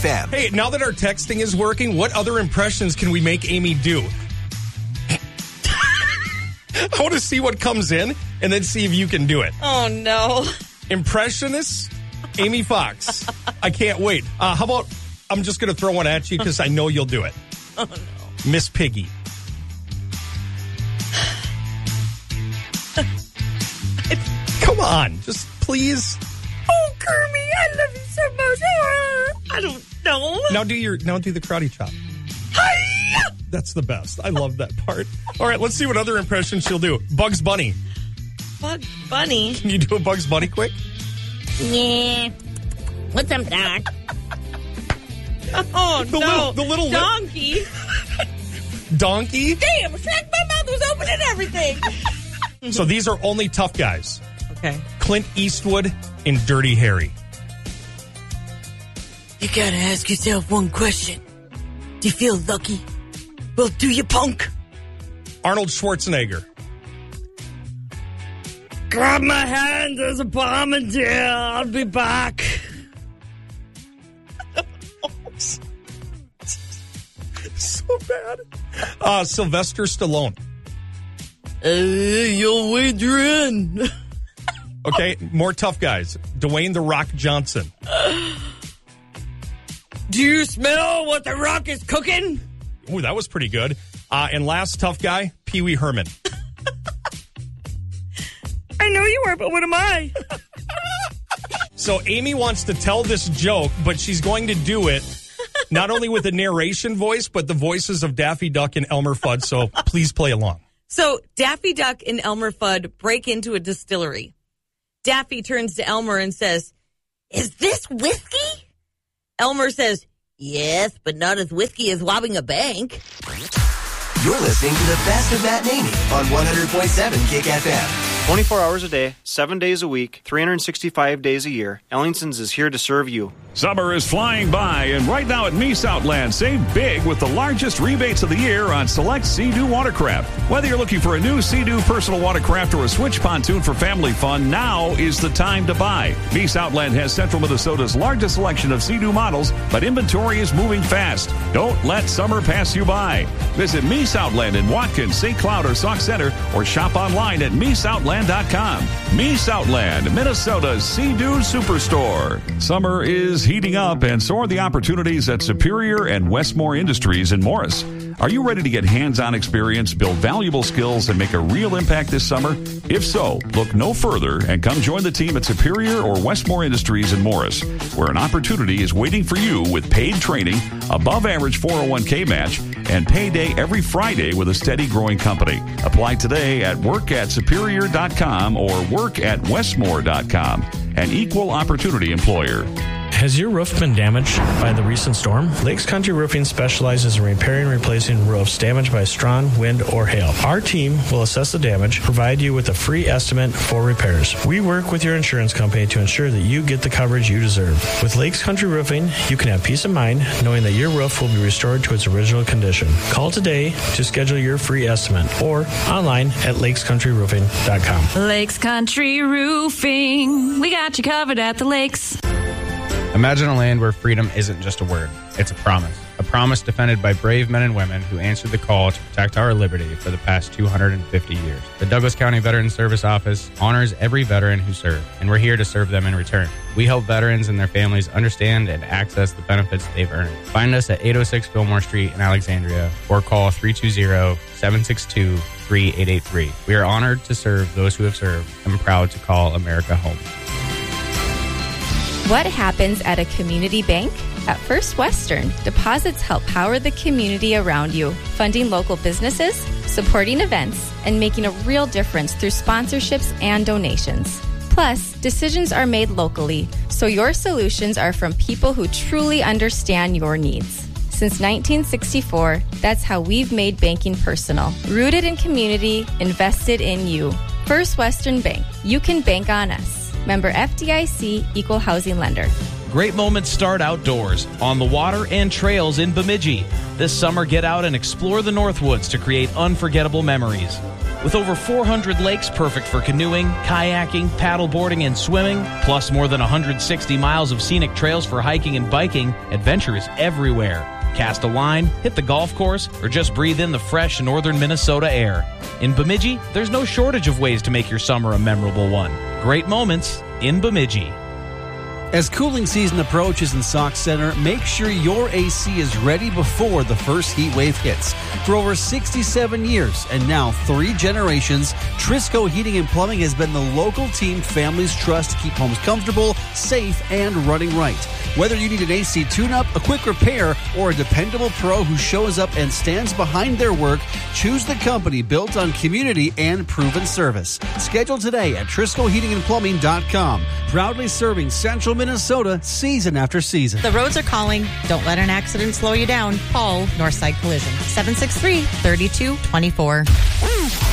FM. Hey, now that our texting is working, what other impressions can we make Amy do? I want to see what comes in and then see if you can do it. Oh, no. Impressionist, Amy Fox. I can't wait. How about, I'm just going to throw one at you because I know you'll do it. Oh, no. Miss Piggy. Come on, just please. Oh, Kermie, I love you so much. I don't know. Now do the karate chop. Hi-ya! That's the best. I love that part. All right, let's see what other impression she'll do. Bugs Bunny. Bugs Bunny? Can you do a Bugs Bunny quick? Yeah. What's up, Doc? Oh, The little donkey. Donkey? Damn, Shrek, my mouth was open and everything. So these are only tough guys. Okay. Clint Eastwood and Dirty Harry. You gotta ask yourself one question. Do you feel lucky? Well, do you, punk? Arnold Schwarzenegger. Grab my hand, there's a bomb in there. I'll be back. So bad. Sylvester Stallone. You'll wager in. Okay, more tough guys. Dwayne The Rock Johnson. Do you smell what The Rock is cooking? Ooh, that was pretty good. And last tough guy, Pee Wee Herman. I know you were, but what am I? So Amy wants to tell this joke, but she's going to do it not only with the narration voice, but the voices of Daffy Duck and Elmer Fudd. So please play along. So Daffy Duck and Elmer Fudd break into a distillery. Daffy turns to Elmer and says, "Is this whiskey?" Elmer says, "Yes, but not as whiskey as robbing a bank." You're listening to the best of Matt and Amy on 100.7 Kick FM. 24 hours a day, 7 days a week, 365 days a year, Ellingson's is here to serve you. Summer is flying by, and right now at Meese Outland, save big with the largest rebates of the year on select Sea-Doo watercraft. Whether you're looking for a new Sea-Doo personal watercraft or a switch pontoon for family fun, now is the time to buy. Meese Outland has Central Minnesota's largest selection of Sea-Doo models, but inventory is moving fast. Don't let summer pass you by. Visit Meese Outland in Watkins, St. Cloud, or Sauk Center, or shop online at MeeseOutland.com. Meese Outland, Minnesota's Sea-Doo Superstore. Summer is heating up, and so are the opportunities at Superior and Westmore Industries in Morris. Are you ready to get hands-on experience, build valuable skills, and make a real impact this summer? If so, look no further and come join the team at Superior or Westmore Industries in Morris, where an opportunity is waiting for you with paid training, above-average 401k match, and payday every Friday with a steady growing company. Apply today at workatsuperior.com or workatwestmore.com. An equal opportunity employer. Has your roof been damaged by the recent storm? Lakes Country Roofing specializes in repairing and replacing roofs damaged by strong wind or hail. Our team will assess the damage, provide you with a free estimate for repairs. We work with your insurance company to ensure that you get the coverage you deserve. With Lakes Country Roofing, you can have peace of mind knowing that your roof will be restored to its original condition. Call today to schedule your free estimate or online at lakescountryroofing.com. Lakes Country Roofing. We got you covered at the lakes. Imagine a land where freedom isn't just a word, it's a promise. A promise defended by brave men and women who answered the call to protect our liberty for the past 250 years. The Douglas County Veterans Service Office honors every veteran who served, and we're here to serve them in return. We help veterans and their families understand and access the benefits they've earned. Find us at 806 Fillmore Street in Alexandria or call 320-762-3883. We are honored to serve those who have served and proud to call America home. What happens at a community bank? At First Western, deposits help power the community around you, funding local businesses, supporting events, and making a real difference through sponsorships and donations. Plus, decisions are made locally, so your solutions are from people who truly understand your needs. Since 1964, that's how we've made banking personal. Rooted in community, invested in you. First Western Bank. You can bank on us. Member FDIC, Equal Housing Lender. great moments start outdoors, on the water and trails in Bemidji. This summer, get out and explore the Northwoods to create unforgettable memories. With over 400 lakes perfect for canoeing, kayaking, paddleboarding, and swimming, plus more than 160 miles of scenic trails for hiking and biking, adventure is everywhere. Cast a line, hit the golf course, or just breathe in the fresh northern Minnesota air. In Bemidji, there's no shortage of ways to make your summer a memorable one. Great moments in Bemidji. As cooling season approaches in Sauk Center, make sure your AC is ready before the first heat wave hits. For over 67 years and now 3 generations, Trisco Heating and Plumbing has been the local team families trust to keep homes comfortable, safe, and running right. Whether you need an AC tune-up, a quick repair, or a dependable pro who shows up and stands behind their work, choose the company built on community and proven service. Schedule today at TriscoHeatingandPlumbing.com. Proudly serving Central Minnesota season after season. The roads are calling. Don't let an accident slow you down. Call Northside Collision. 763-3224.